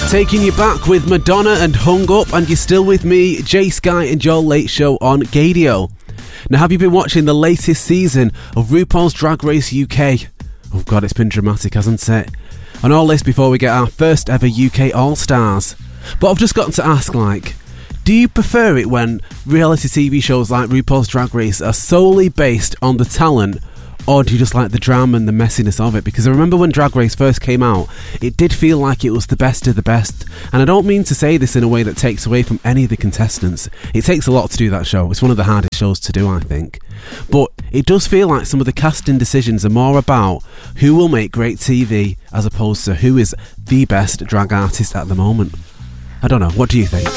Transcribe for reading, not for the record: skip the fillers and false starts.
Taking you back with Madonna and Hung Up, and you're still with me, Jay Sky and Joel Late Show on Gadio. Now, have you been watching the latest season of RuPaul's Drag Race UK? Oh God, it's been dramatic, hasn't it? And all this before we get our first ever UK All-Stars. But I've just gotten to ask, do you prefer it when reality TV shows like RuPaul's Drag Race are solely based on the talent, or do you just like the drama and the messiness of it? Because I remember when Drag Race first came out, it did feel like it was the best of the best. And I don't mean to say this in a way that takes away from any of the contestants. It takes a lot to do that show. It's one of the hardest shows to do, I think. But it does feel like some of the casting decisions are more about who will make great TV as opposed to who is the best drag artist at the moment. I don't know. What do you think?